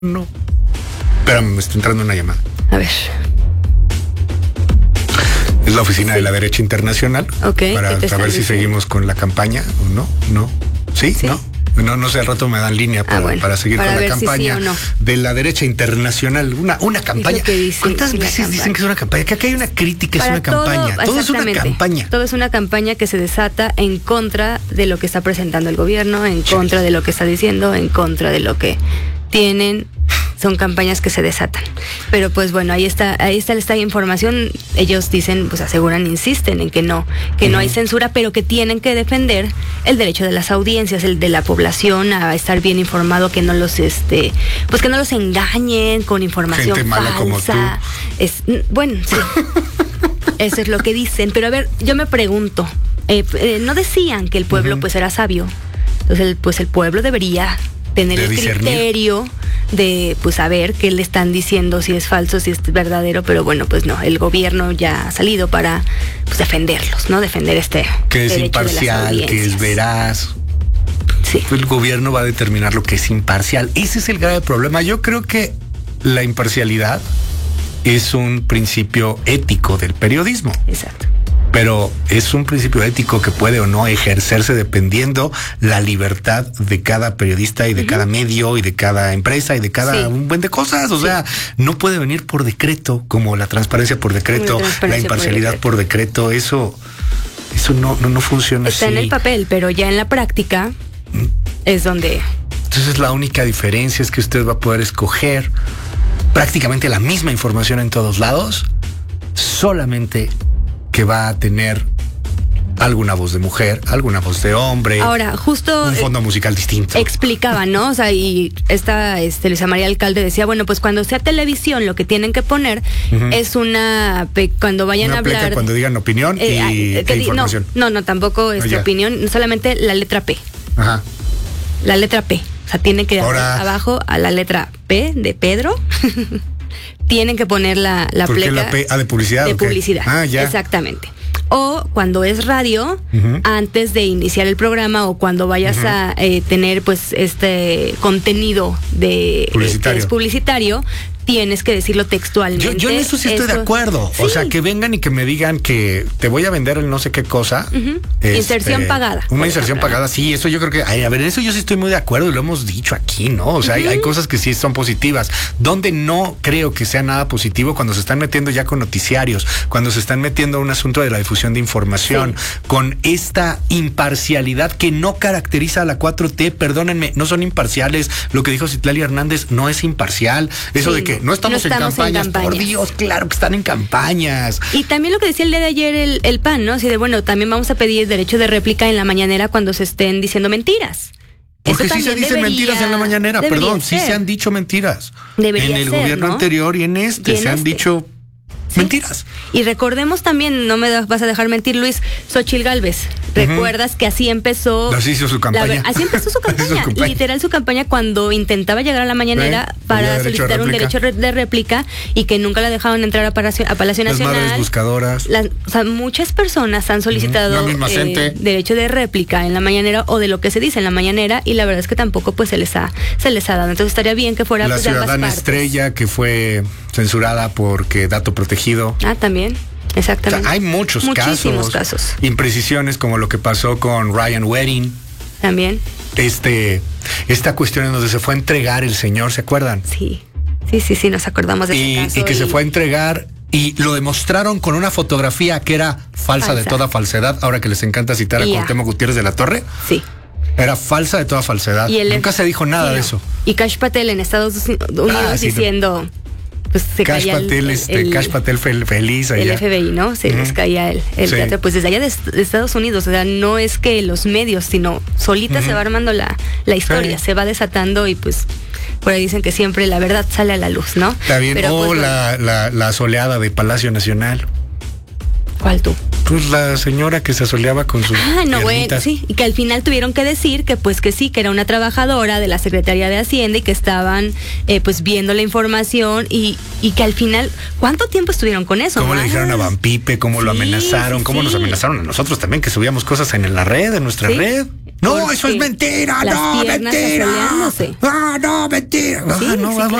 No. Espérame, me está entrando una llamada. A ver. Es la oficina de la derecha internacional. Ok. Para saber si seguimos con la campaña o no. No. ¿Sí? ¿Sí? No sé, al rato me dan línea para seguir con la campaña de la derecha internacional. Una campaña. ¿Cuántas veces dicen que es una campaña? Que aquí hay una crítica, es una campaña. Todo es una campaña. Todo es una campaña que se desata en contra de lo que está presentando el gobierno, en contra de lo que está diciendo, en contra de lo que tienen. Son campañas que se desatan. Pero pues bueno, ahí está esta información. Ellos dicen, pues aseguran, insisten en que no hay censura, pero que tienen que defender el derecho de las audiencias, el de la población a estar bien informado, que no los pues que no los engañen con información gente mala falsa. Como tú. Bueno, sí. Eso es lo que dicen. Pero a ver, yo me pregunto, no decían que el pueblo pues era sabio. Entonces el pueblo debería tener el criterio de pues saber qué le están diciendo, si es falso, si es verdadero, pero bueno, pues no, el gobierno ya ha salido para pues defenderlos, ¿no? Defender que es imparcial, que es veraz. Sí. El gobierno va a determinar lo que es imparcial. Ese es el grave problema. Yo creo que la imparcialidad es un principio ético del periodismo. Exacto. Pero es un principio ético que puede o no ejercerse dependiendo la libertad de cada periodista y de cada medio y de cada empresa y de cada un buen de cosas. O sea, no puede venir por decreto, como la transparencia por decreto, la imparcialidad por decreto. Eso no funciona así. Está en el papel, pero ya en la práctica es donde... Entonces la única diferencia es que usted va a poder escoger prácticamente la misma información en todos lados, solamente que va a tener alguna voz de mujer, alguna voz de hombre. Ahora, justo un fondo musical distinto. Explicaba, ¿no? O sea, y Luisa María Alcalde decía, bueno, pues cuando sea televisión lo que tienen que poner es cuando vayan a hablar, cuando digan opinión y información. No, tampoco opinión, solamente la letra P. Ajá. La letra P. O sea, tiene que abajo a la letra P de Pedro. Tienen que poner la ¿por pleca. ¿Qué la P? De publicidad. De publicidad. Ah, ya. Exactamente. O cuando es radio, antes de iniciar el programa, o cuando vayas a tener pues este contenido de publicitario, tienes que decirlo textualmente. Yo en eso sí estoy de acuerdo. Sí. O sea, que vengan y que me digan que te voy a vender el no sé qué cosa. Inserción pagada. Una inserción pagada, sí, eso yo creo que... a ver, eso yo sí estoy muy de acuerdo y lo hemos dicho aquí, ¿no? O sea, hay cosas que sí son positivas. Donde no creo que sea nada positivo cuando se están metiendo ya con noticiarios, cuando se están metiendo a un asunto de la difusión de información, con esta imparcialidad que no caracteriza a la 4T, perdónenme, no son imparciales. Lo que dijo Citlali Hernández no es imparcial. Eso de que no estamos en campañas. Por Dios, claro que están en campañas. Y también lo que decía el día de ayer el PAN, ¿no? Así de, bueno, también vamos a pedir derecho de réplica en la mañanera cuando se estén diciendo mentiras. Porque sí se dicen mentiras en la mañanera, sí se han dicho mentiras. En el gobierno anterior y en se han dicho mentiras. Y recordemos también, no me vas a dejar mentir, Luis, Xochitl Gálvez. ¿Recuerdas que así empezó? Así hizo su campaña. Así empezó su campaña. Literal su campaña cuando intentaba llegar a la mañanera para solicitar un derecho de réplica y que nunca la dejaron entrar a Palacio Nacional. Las madres buscadoras. O sea, muchas personas han solicitado derecho de réplica en la mañanera o de lo que se dice en la mañanera y la verdad es que tampoco pues se les ha dado. Entonces estaría bien que fuera la ciudadana estrella que fue censurada porque dato protegido. También. Exactamente. O sea, hay muchísimos casos. Imprecisiones como lo que pasó con Ryan Wedding. También. Esta cuestión en donde se fue a entregar el señor, ¿se acuerdan? Sí, nos acordamos de ese caso. Y que se fue a entregar y lo demostraron con una fotografía que era falsa de toda falsedad. Ahora que les encanta citar a Cuauhtémoc Gutiérrez de la Torre. Sí. Era falsa de toda falsedad. Nunca se dijo nada de eso. Y Kash Patel en Estados Unidos diciendo... Pues se Cash caía Patel, Cash Patel feliz allá. El FBI, ¿no? Se les caía el teatro. Pues desde allá de Estados Unidos, o sea, no es que los medios, sino solita se va armando la historia, se va desatando y pues por ahí dicen que siempre la verdad sale a la luz, ¿no? Está bien. Pero, la soleada de Palacio Nacional. ¿Cuál tú? Pues la señora que se asoleaba con su sí, y que al final tuvieron que decir que pues que sí, que era una trabajadora de la Secretaría de Hacienda y que estaban pues viendo la información y que al final, ¿cuánto tiempo estuvieron con eso? ¿Cómo le dijeron a Van Pipe? ¿Cómo lo amenazaron? ¿Cómo nos amenazaron a nosotros también que subíamos cosas en la red, en nuestra red? No, eso es mentira, las no, piernas mentira. asoleándose. Ah, no, mentira. Sí, Ah, no, sí,